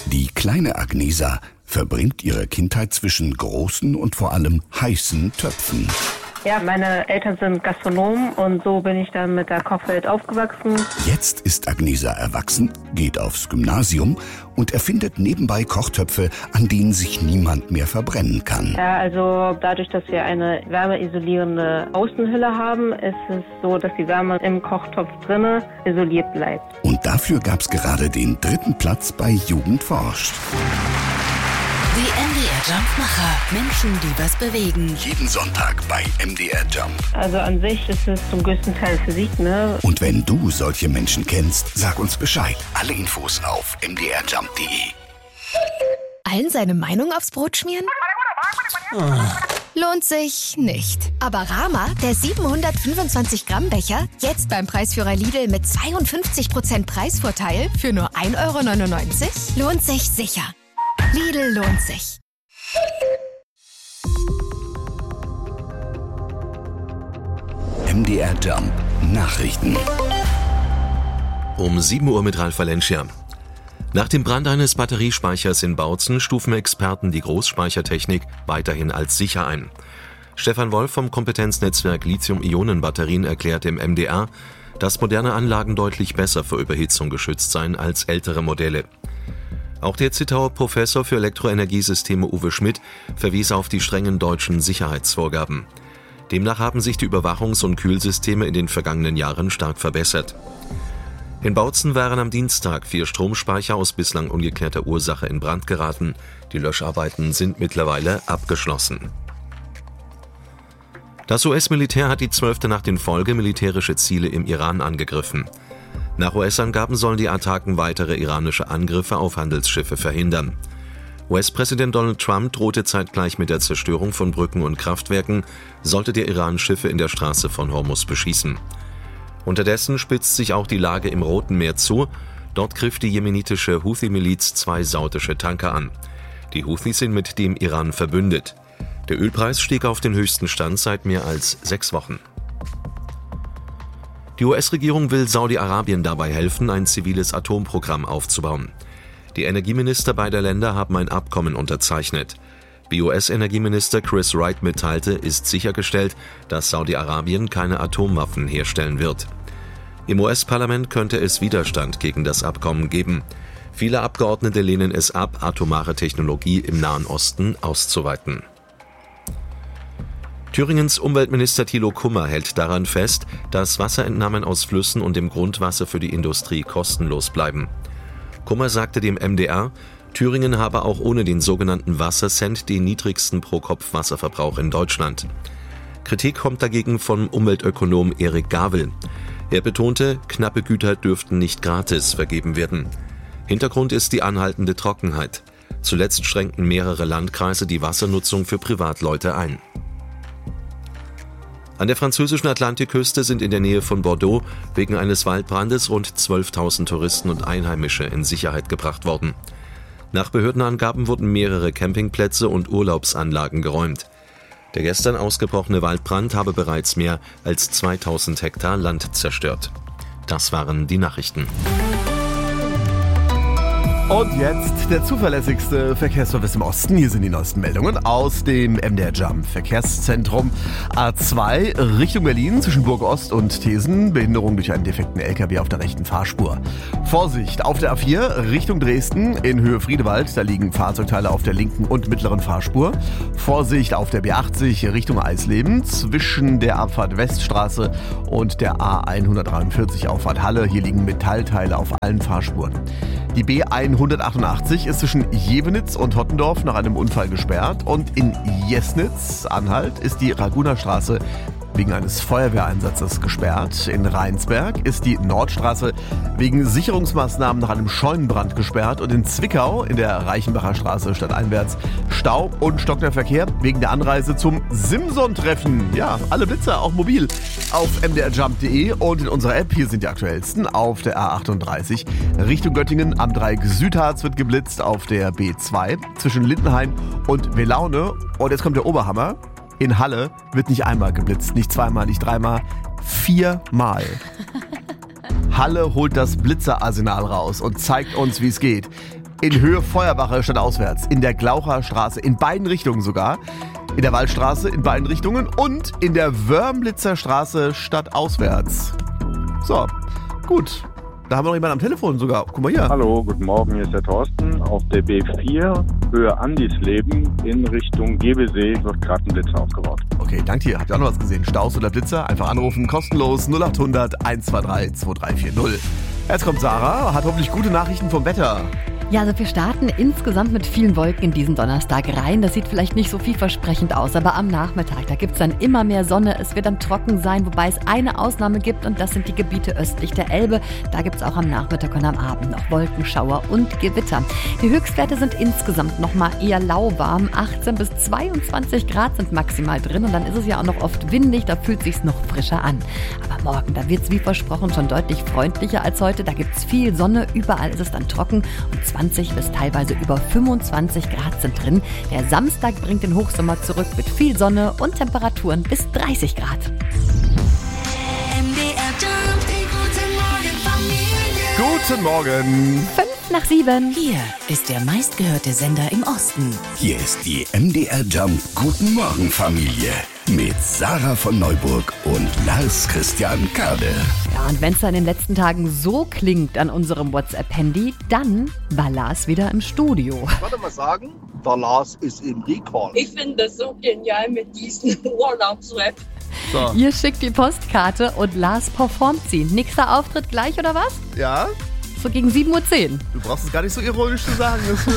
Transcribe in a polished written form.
Die kleine Agnesa verbringt ihre Kindheit zwischen großen und vor allem heißen Töpfen. Ja, meine Eltern sind Gastronomen und so bin ich dann mit der Kochwelt aufgewachsen. Jetzt ist Agnesa erwachsen, geht aufs Gymnasium und erfindet nebenbei Kochtöpfe, an denen sich niemand mehr verbrennen kann. Ja, also dadurch, dass wir eine wärmeisolierende Außenhülle haben, ist es so, dass die Wärme im Kochtopf drinne isoliert bleibt. Und dafür gab's gerade den 3. Platz bei Jugend forscht. Die MDR Jump-Macher. Menschen, die was bewegen. Jeden Sonntag bei MDR Jump. Also an sich ist es zum größten Teil Physik, ne? Und wenn du solche Menschen kennst, sag uns Bescheid. Alle Infos auf mdrjump.de. Allen seine Meinung aufs Brot schmieren? Lohnt sich nicht. Aber Rama, der 725 Gramm Becher, jetzt beim Preisführer Lidl mit 52% Preisvorteil für nur 1,99 €, lohnt sich sicher. Lidl lohnt sich. MDR Jump Nachrichten. Um 7 Uhr mit Ralf Valencia. Nach dem Brand eines Batteriespeichers in Bautzen stufen Experten die Großspeichertechnik weiterhin als sicher ein. Stefan Wolf vom Kompetenznetzwerk Lithium-Ionen-Batterien erklärt im MDR, dass moderne Anlagen deutlich besser vor Überhitzung geschützt seien als ältere Modelle. Auch der Zittauer Professor für Elektroenergiesysteme Uwe Schmidt verwies auf die strengen deutschen Sicherheitsvorgaben. Demnach haben sich die Überwachungs- und Kühlsysteme in den vergangenen Jahren stark verbessert. In Bautzen waren am Dienstag 4 Stromspeicher aus bislang ungeklärter Ursache in Brand geraten. Die Löscharbeiten sind mittlerweile abgeschlossen. Das US-Militär hat die 12. Nacht in Folge militärische Ziele im Iran angegriffen. Nach US-Angaben sollen die Attacken weitere iranische Angriffe auf Handelsschiffe verhindern. US-Präsident Donald Trump drohte zeitgleich mit der Zerstörung von Brücken und Kraftwerken, sollte der Iran Schiffe in der Straße von Hormuz beschießen. Unterdessen spitzt sich auch die Lage im Roten Meer zu. Dort griff die jemenitische Houthi-Miliz 2 saudische Tanker an. Die Houthis sind mit dem Iran verbündet. Der Ölpreis stieg auf den höchsten Stand seit mehr als 6 Wochen. Die US-Regierung will Saudi-Arabien dabei helfen, ein ziviles Atomprogramm aufzubauen. Die Energieminister beider Länder haben ein Abkommen unterzeichnet. Wie US-Energieminister Chris Wright mitteilte, ist sichergestellt, dass Saudi-Arabien keine Atomwaffen herstellen wird. Im US-Parlament könnte es Widerstand gegen das Abkommen geben. Viele Abgeordnete lehnen es ab, atomare Technologie im Nahen Osten auszuweiten. Thüringens Umweltminister Thilo Kummer hält daran fest, dass Wasserentnahmen aus Flüssen und dem Grundwasser für die Industrie kostenlos bleiben. Kummer sagte dem MDR, Thüringen habe auch ohne den sogenannten Wassercent den niedrigsten Pro-Kopf-Wasserverbrauch in Deutschland. Kritik kommt dagegen vom Umweltökonom Erik Gavel. Er betonte, knappe Güter dürften nicht gratis vergeben werden. Hintergrund ist die anhaltende Trockenheit. Zuletzt schränkten mehrere Landkreise die Wassernutzung für Privatleute ein. An der französischen Atlantikküste sind in der Nähe von Bordeaux wegen eines Waldbrandes rund 12.000 Touristen und Einheimische in Sicherheit gebracht worden. Nach Behördenangaben wurden mehrere Campingplätze und Urlaubsanlagen geräumt. Der gestern ausgebrochene Waldbrand habe bereits mehr als 2000 Hektar Land zerstört. Das waren die Nachrichten. Und jetzt der zuverlässigste Verkehrsservice im Osten. Hier sind die neuesten Meldungen aus dem MDR Jump Verkehrszentrum. A2 Richtung Berlin zwischen Burg Ost und Thesen. Behinderung durch einen defekten LKW auf der rechten Fahrspur. Vorsicht auf der A4 Richtung Dresden in Höhe Friedewald. Da liegen Fahrzeugteile auf der linken und mittleren Fahrspur. Vorsicht auf der B80 Richtung Eisleben zwischen der Abfahrt Weststraße und der A143 Auffahrt Halle. Hier liegen Metallteile auf allen Fahrspuren. Die B188 ist zwischen Jevenitz und Hottendorf nach einem Unfall gesperrt und in Jesnitz, Anhalt, ist die Ragunerstraße wegen eines Feuerwehreinsatzes gesperrt. In Rheinsberg ist die Nordstraße wegen Sicherungsmaßnahmen nach einem Scheunenbrand gesperrt und in Zwickau in der Reichenbacher Straße stadteinwärts Stau und stockender Verkehr wegen der Anreise zum Simson-Treffen. Ja, alle Blitzer, auch mobil, auf mdrjump.de und in unserer App. Hier sind die aktuellsten. Auf der A38 Richtung Göttingen am Dreieck Südharz wird geblitzt, auf der B2 zwischen Lindenhain und Welaune. Und jetzt kommt der Oberhammer. In Halle wird nicht einmal geblitzt, nicht zweimal, nicht dreimal, 4-mal. Halle holt das Blitzerarsenal raus und zeigt uns, wie es geht. in Höhe Feuerwache stadtauswärts, in der Glaucher Straße, in beiden Richtungen sogar, in der Waldstraße in beiden Richtungen und in der Wörmlitzer Straße stadtauswärts. So, gut. Da haben wir noch jemanden am Telefon sogar. Guck mal hier. Hallo, guten Morgen, hier ist der Thorsten. Auf der B4, Höhe Andisleben, in Richtung Gebesee, wird gerade ein Blitzer aufgebaut. Okay, danke dir. Habt ihr auch noch was gesehen? Staus oder Blitzer? Einfach anrufen, kostenlos 0800 123 2340. Jetzt kommt Sarah, hat hoffentlich gute Nachrichten vom Wetter. Ja, also wir starten insgesamt mit vielen Wolken in diesen Donnerstag rein. Das sieht vielleicht nicht so vielversprechend aus, aber am Nachmittag, da gibt es dann immer mehr Sonne. Es wird dann trocken sein, wobei es eine Ausnahme gibt und das sind die Gebiete östlich der Elbe. Da gibt es auch am Nachmittag und am Abend noch Wolkenschauer und Gewitter. Die Höchstwerte sind insgesamt nochmal eher lauwarm. 18 bis 22 Grad sind maximal drin und dann ist es ja auch noch oft windig, da fühlt es sich noch frischer an. Aber morgen, da wird es wie versprochen schon deutlich freundlicher als heute. Da gibt es viel Sonne, überall ist es dann trocken und 20 bis teilweise über 25 Grad sind drin. Der Samstag bringt den Hochsommer zurück mit viel Sonne und Temperaturen bis 30 Grad. Guten Morgen. 5:05. Hier ist der meistgehörte Sender im Osten. Hier ist die MDR Jump Guten Morgen Familie mit Sarah von Neuburg und Lars Christian Kade. Ja, und wenn es dann in den letzten Tagen so klingt an unserem WhatsApp-Handy, dann war Lars wieder im Studio. Ich würde mal sagen, der Lars ist im Recall. Ich finde das so genial mit diesem Urlaubsrap. So. Ihr schickt die Postkarte und Lars performt sie. Nächster Auftritt gleich oder was? Ja? So gegen 7:10 Uhr. Du brauchst es gar nicht so ironisch zu sagen.